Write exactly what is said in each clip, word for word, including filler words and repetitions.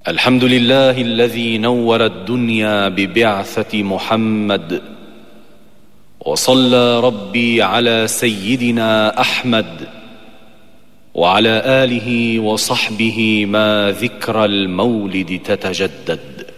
الحمد لله الذي نور الدنيا ببعثة محمد، وصلى ربي على سيدنا أحمد وعلى آله وصحبه ما ذكرى المولد تتجدد.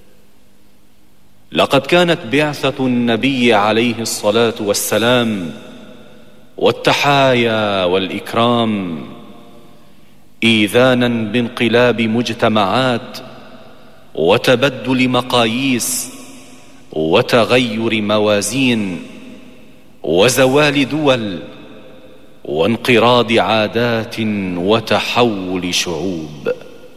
لقد كانت بعثة النبي عليه الصلاة والسلام والتحايا والإكرام إيذانا بانقلاب مجتمعات وتبدل مقاييس وتغير موازين وزوال دول وانقراض عادات وتحول شعوب.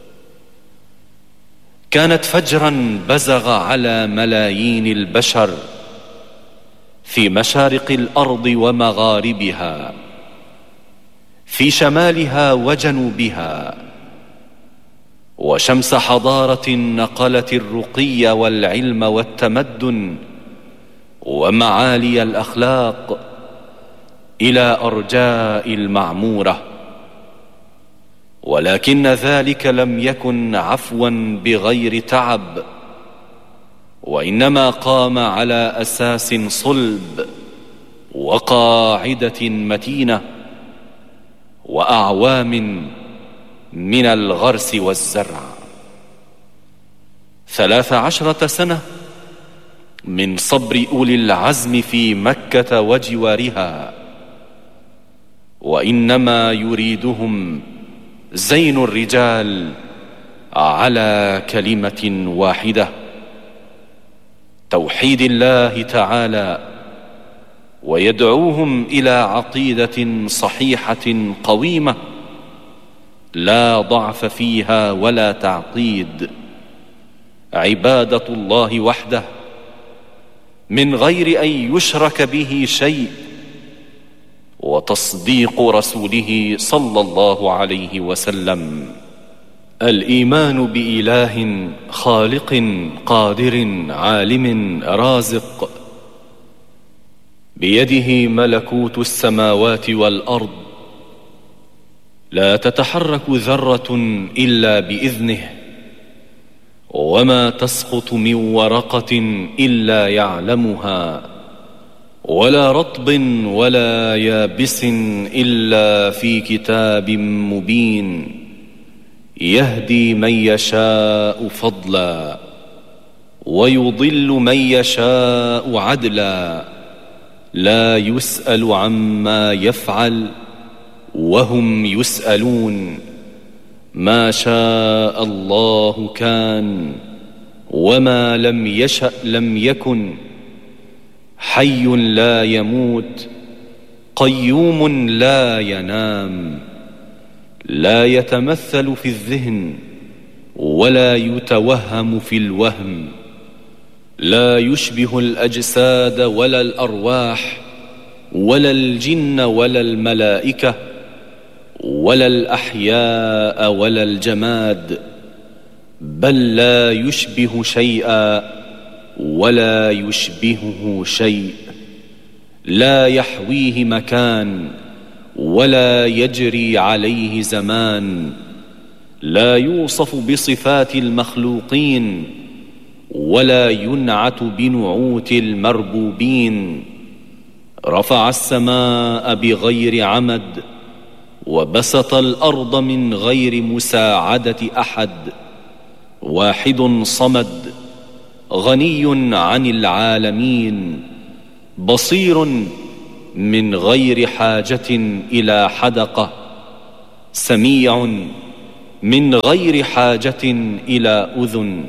كانت فجرا بزغ على ملايين البشر في مشارق الأرض ومغاربها، في شمالها وجنوبها، وشمس حضارة نقلت الرقي والعلم والتمدن ومعالي الأخلاق إلى أرجاء المعمورة. ولكن ذلك لم يكن عفوا بغير تعب، وإنما قام على أساس صلب وقاعدة متينة وأعوام من الغرس والزرع. ثلاث عشرة سنة من صبر أولي العزم في مكة وجوارها، وإنما يريدهم زين الرجال على كلمة واحدة: توحيد الله تعالى، ويدعوهم إلى عقيدة صحيحة قويمة لا ضعف فيها ولا تعقيد، عبادة الله وحده من غير أن يشرك به شيء، وتصديق رسوله صلى الله عليه وسلم. الإيمان بإله خالق قادر عالم رازق بيده ملكوت السماوات والأرض، لا تتحرك ذرة إلا بإذنه، وما تسقط من ورقة إلا يعلمها، ولا رطب ولا يابس إلا في كتاب مبين، يهدي من يشاء فضلا ويضل من يشاء عدلا، لا يسأل عما يفعل وهم يسألون. ما شاء الله كان، وما لم يشأ لم يكن. حي لا يموت، قيوم لا ينام، لا يتمثل في الذهن ولا يتوهم في الوهم، لا يشبه الأجساد ولا الأرواح ولا الجن ولا الملائكة ولا الأحياء ولا الجماد، بل لا يشبه شيئا ولا يشبهه شيء، لا يحويه مكان ولا يجري عليه زمان، لا يوصف بصفات المخلوقين ولا ينعت بنعوت المربوبين. رفع السماء بغير عمد، وبسط الأرض من غير مساعدة أحد، واحد صمد، غني عن العالمين، بصير من غير حاجة إلى حدقة، سميع من غير حاجة إلى أذن،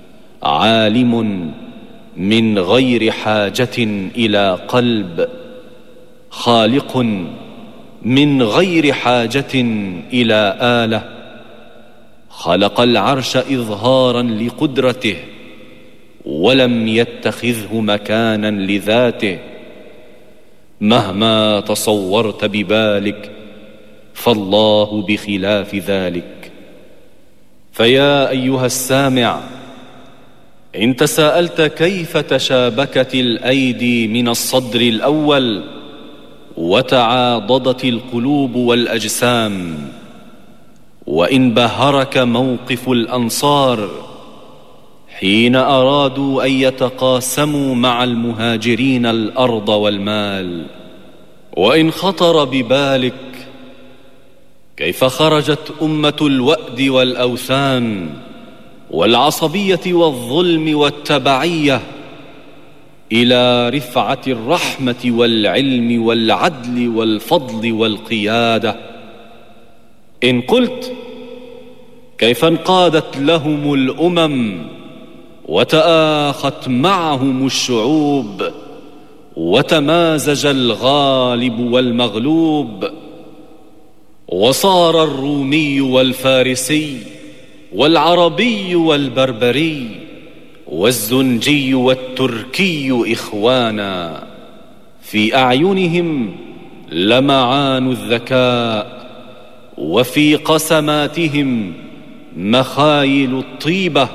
عالم من غير حاجة إلى قلب، خالق من غير حاجة إلى آلة. خلق العرش إظهارا لقدرته، ولم يتخذه مكانا لذاته. مهما تصورت ببالك فالله بخلاف ذلك. فيا أيها السامع، إن تساءلت كيف تشابكت الأيدي من الصدر الأول وتعاضدت القلوب والأجسام، وإن بهرك موقف الأنصار حين أرادوا أن يتقاسموا مع المهاجرين الأرض والمال، وإن خطر ببالك كيف خرجت أمة الوأد والأوثان والعصبية والظلم والتبعية إلى رفعة الرحمة والعلم والعدل والفضل والقيادة، إن قلت كيف انقادت لهم الأمم وتآخت معهم الشعوب وتمازج الغالب والمغلوب، وصار الرومي والفارسي والعربي والبربري والزنجي والتركي إخوانا، في أعينهم لمعان الذكاء، وفي قسماتهم مخايل الطيبة،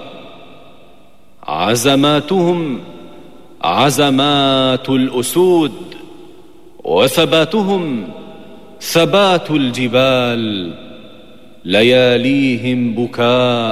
عزماتهم عزمات الأسود، وثباتهم ثبات الجبال، لياليهم بكاء،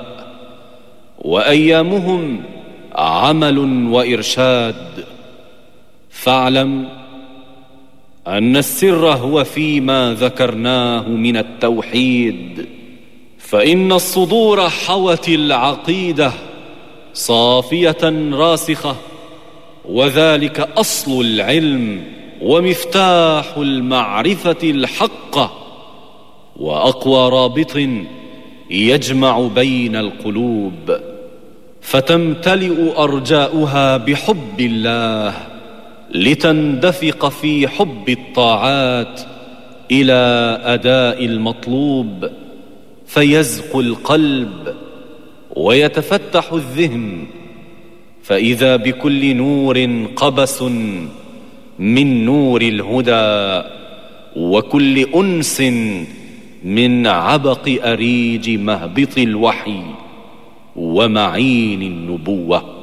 وأيامهم عمل وإرشاد. فاعلم أن السر هو فيما ذكرناه من التوحيد، فإن الصدور حوت العقيدة صافية راسخة، وذلك أصل العلم ومفتاح المعرفة الحقة، وأقوى رابط يجمع بين القلوب، فتمتلئ أرجاؤها بحب الله لتندفق في حب الطاعات إلى أداء المطلوب، فيزكو القلب ويتفتح الذهن، فإذا بكل نور قبس من نور الهدى، وكل أنس من عبق أريج مهبط الوحي ومعين النبوة.